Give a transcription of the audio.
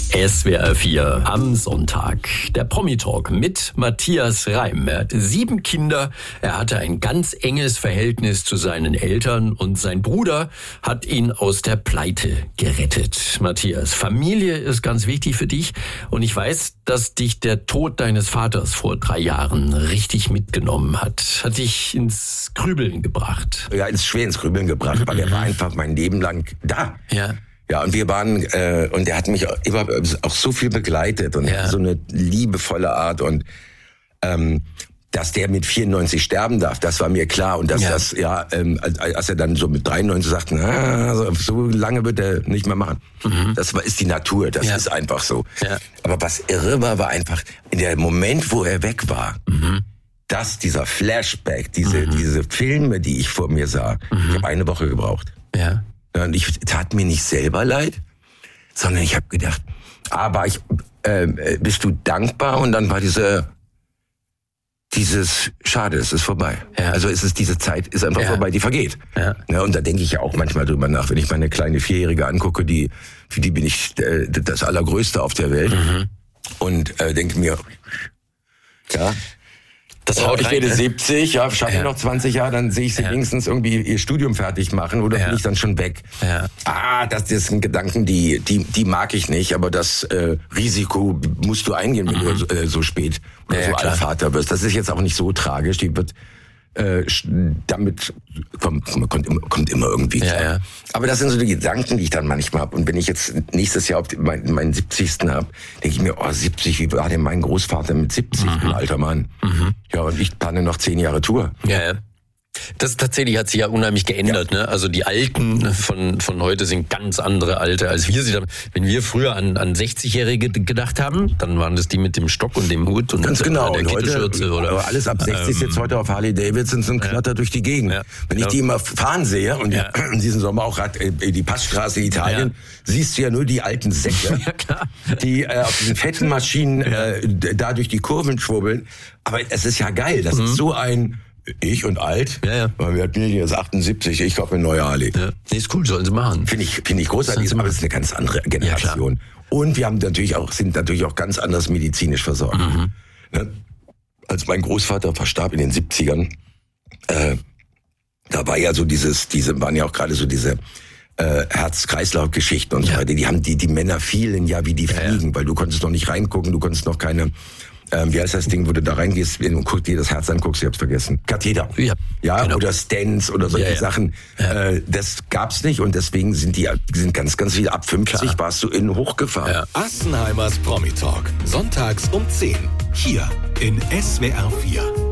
SWR 4 am Sonntag. Der Promi-Talk mit Matthias Reim. Er hat 7 Kinder. Er hatte ein ganz enges Verhältnis zu seinen Eltern und sein Bruder hat ihn aus der Pleite gerettet. Matthias, Familie ist ganz wichtig für dich und ich weiß, dass dich der Tod deines Vaters vor 3 Jahren richtig mitgenommen hat. Hat dich ins Grübeln gebracht. Ja, schwer ins Grübeln gebracht, weil er war einfach mein Leben lang da. Ja. Ja, und wir waren, und er hat mich immer auch so viel begleitet und so eine liebevolle Art und, dass der mit 94 sterben darf, das war mir klar und dass als er dann so mit 93 sagt, so lange wird er nicht mehr machen. Mhm. Das ist die Natur, das ist einfach so. Ja. Aber was irre war einfach, in dem Moment, wo er weg war, dass dieser Flashback, diese Filme, die ich vor mir sah, ich habe eine Woche gebraucht. Ja. Und ich tat mir nicht selber leid, sondern ich habe gedacht, bist du dankbar? Und dann war dieses schade, es ist vorbei. Ja. Also diese Zeit ist einfach vorbei, die vergeht. Ja. Ja, und da denke ich ja auch manchmal drüber nach, wenn ich meine kleine 4-Jährige angucke, für die bin ich das Allergrößte auf der Welt. Mhm. Und denke mir, ich werde 70, schaffe ich noch 20 Jahre, dann sehe ich sie wenigstens irgendwie ihr Studium fertig machen oder bin ich dann schon weg. Ja. Das sind Gedanken, die mag ich nicht, aber das Risiko musst du eingehen, wenn du so spät oder so alt Vater wirst. Das ist jetzt auch nicht so tragisch, die wird damit kommt immer irgendwie klar. Ja. Aber das sind so die Gedanken, die ich dann manchmal habe. Und wenn ich jetzt nächstes Jahr meinen 70. habe, denke ich mir, 70, wie war denn mein Großvater mit 70, ein alter Mann? Mhm. Ja, und ich plane noch 10 Jahre Tour. Ja. Das tatsächlich hat sich ja unheimlich geändert, ne? Also die Alten von heute sind ganz andere Alte als wir sie dann. Wenn wir früher an 60-Jährige gedacht haben, dann waren das die mit dem Stock und dem Hut und ganz genau. Der Kittelschürze oder aber alles ab 60 ist jetzt heute auf Harley Davidson und knattert durch die Gegend. Ja. Wenn ich die immer fahren sehe und in diesem Sommer auch die Passstraße in Italien, siehst du ja nur die alten Säcke, die auf diesen fetten Maschinen da durch die Kurven schwurbeln. Aber es ist ja geil, das ist so ein ich und alt, weil wir hatten jetzt 78, ich kaufe eine neue Harley. Ja. Nee, ist cool, sollen sie machen. Finde ich großartig, aber es ist eine ganz andere Generation. Ja, und wir haben sind natürlich auch ganz anders medizinisch versorgt. Mhm. Ne? Als mein Großvater verstarb in den 70ern, da war ja so waren ja auch gerade so diese Herz-Kreislauf-Geschichten und so weiter. Die Männer fielen ja wie die Fliegen, weil du konntest noch nicht reingucken, du konntest noch keine wie heißt das Ding, wo du da reingehst und guckst dir das Herz anguckst, ich hab's vergessen. Katheter. Ja, genau. Oder Stents oder solche Sachen. Ja. Das gab's nicht und deswegen sind ganz, ganz viele. Ab 50 warst du in hochgefahren. Ja. Assenheimers Promi Talk. Sonntags um 10. Hier in SWR 4.